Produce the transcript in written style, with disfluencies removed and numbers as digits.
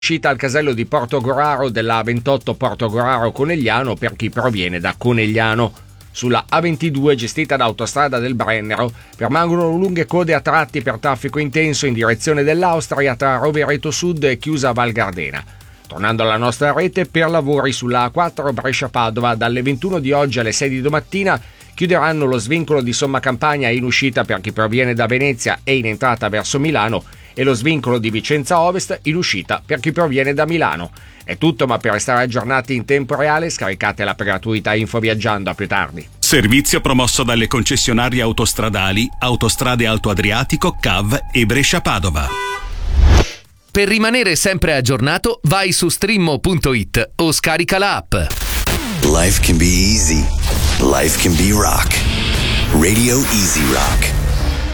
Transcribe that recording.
Uscita al casello di Portogoraro della A28 Portogoraro-Conegliano per chi proviene da Conegliano. Sulla A22 gestita da Autostrada del Brennero permangono lunghe code a tratti per traffico intenso in direzione dell'Austria tra Rovereto Sud e Chiusa Val Gardena. Tornando alla nostra rete, per lavori sulla A4 Brescia-Padova dalle 21 di oggi alle 6 di domattina chiuderanno lo svincolo di Somma Campagna in uscita per chi proviene da Venezia e in entrata verso Milano e lo svincolo di Vicenza Ovest in uscita per chi proviene da Milano. È tutto, ma per restare aggiornati in tempo reale scaricate l'app gratuita Info Viaggiando. A più tardi. Servizio promosso dalle concessionarie autostradali Autostrade Alto Adriatico, CAV e Brescia-Padova. Per rimanere sempre aggiornato, vai su streammo.it o scarica la app. Life can be easy. Life can be rock. Radio Easy Rock.